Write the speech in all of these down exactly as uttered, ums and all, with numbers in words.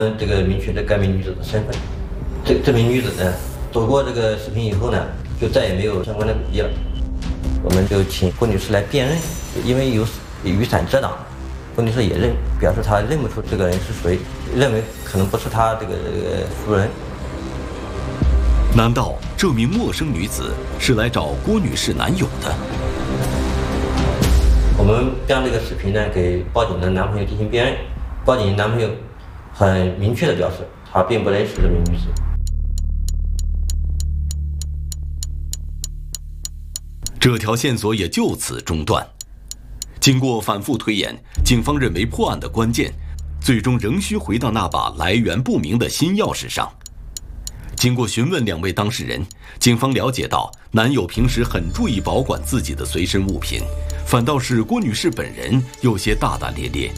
嗯，这个明确的该名女子的身份。这这名女子呢，走过这个视频以后呢，就再也没有相关的笔迹了。我们就请郭女士来辨认，因为有雨伞遮挡，郭女士也认，表示她认不出这个人是谁，认为可能不是她这个熟人。 难道这名陌生女子是来找郭女士男友的？ 我们将这个视频呢给报警的男朋友进行辨认，报警男朋友很明确的表示，他并不认识这名女子。 这条线索也就此中断。经过反复推演，警方认为破案的关键，最终仍需回到那把来源不明的新钥匙上。经过询问两位当事人，警方了解到，男友平时很注意保管自己的随身物品，反倒是郭女士本人有些大大咧咧。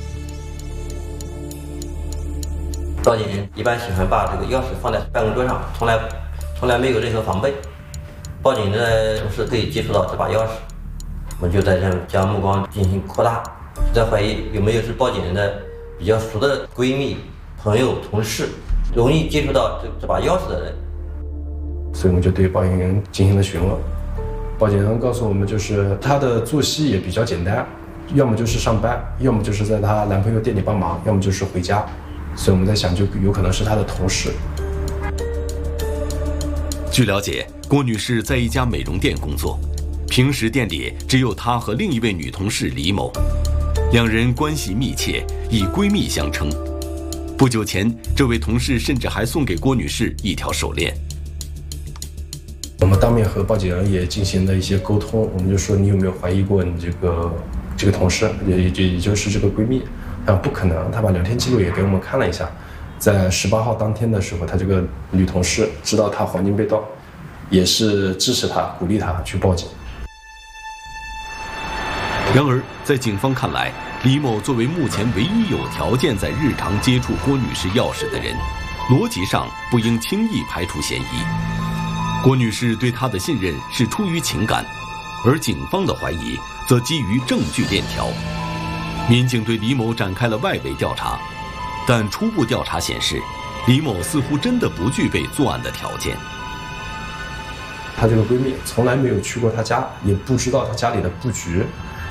报警人一般喜欢把这个钥匙放在办公桌上，从来从来没有任何防备。报警的同事可以接触到这把钥匙，我们就在这将目光进行扩大，在怀疑有没有是报警人的比较熟的闺蜜、朋友、同事，容易接触到这这把钥匙的人。 所以我们就对报警人进行了询问。报警人告诉我们，就是她的作息也比较简单，要么就是上班，要么就是在她男朋友店里帮忙，要么就是回家。所以我们在想，就有可能是她的同事。 据了解，郭女士在一家美容店工作，平时店里只有她和另一位女同事李某，两人关系密切，以闺蜜相称。不久前，这位同事甚至还送给郭女士一条手链。 我们当面和报警人也进行了一些沟通，我们就说，你有没有怀疑过你这个这个同事，也也也就是这个闺蜜？啊，不可能，她把聊天记录也给我们看了一下。在十八号当天的时候，她这个女同事知道她黄金被盗，也是支持她、鼓励她去报警。 然而，在警方看来，李某作为目前唯一有条件在日常接触郭女士钥匙的人，逻辑上不应轻易排除嫌疑。郭女士对他的信任是出于情感，而警方的怀疑则基于证据链条。民警对李某展开了外围调查，但初步调查显示，李某似乎真的不具备作案的条件。 她这个闺蜜从来没有去过她家，也不知道她家里的布局。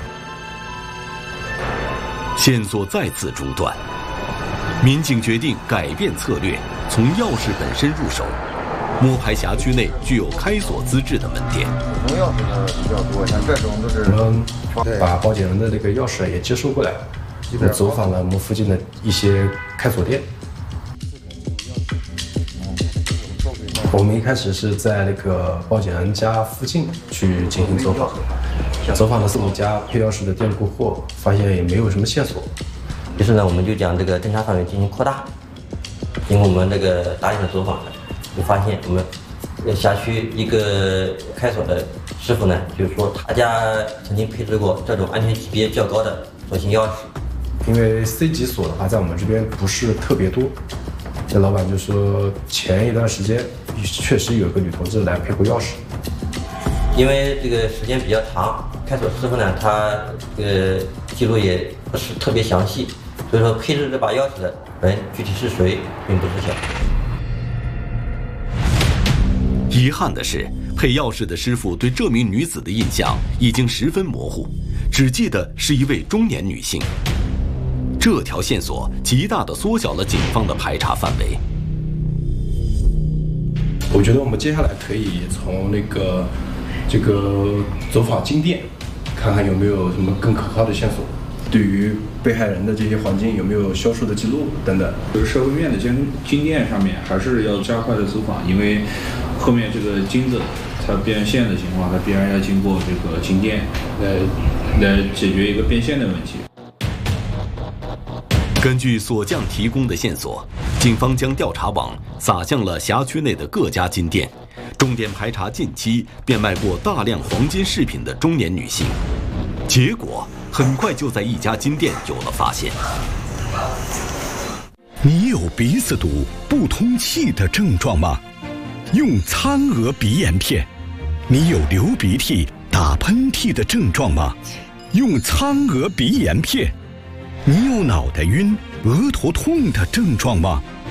线索再次中断，民警决定改变策略，从钥匙本身入手，摸排辖区内具有开锁资质的门店。 普通钥匙的比较多，像这种都是我们把报警人的这个钥匙也接收过来，我走访了我们附近的一些开锁店。我们一开始是在那个报警人家附近去进行走访，走访了四五家配钥匙的店铺后，发现也没有什么线索。 于是呢，我们就将这个侦查范围进行扩大。经过我们这个大量的走访，就发现我们辖区一个开锁的师傅呢，就是说他家曾经配置过这种安全级别较高的锁芯钥匙。 因为 C 级锁的话，在我们这边不是特别多。这老板就说，前一段时间确实有个女同志来配过钥匙。 因为这个时间比较长，开锁师傅呢，他这个记录也不是特别详细，所以说配置这把钥匙的人具体是谁并不知晓。 遗憾的是，配钥匙的师傅对这名女子的印象已经十分模糊，只记得是一位中年女性。这条线索极大地缩小了警方的排查范围。 我觉得我们接下来可以从那个这个走访金店，看看有没有什么更可靠的线索，对于被害人的这些黄金有没有销售的记录等等。 就是社会面的金金店上面还是要加快的走访，因为后面这个金子它变现的情况，它必然要经过这个金店来来解决一个变现的问题。 根据锁匠提供的线索，警方将调查网撒向了辖区内的各家金店，重点排查近期变卖过大量黄金饰品的中年女性。结果很快就在一家金店有了发现。 你有鼻子堵、不通气的症状吗？用苍娥鼻炎片。你有流鼻涕、打喷嚏的症状吗？用苍娥鼻炎片。你有脑袋晕、额头痛的症状吗？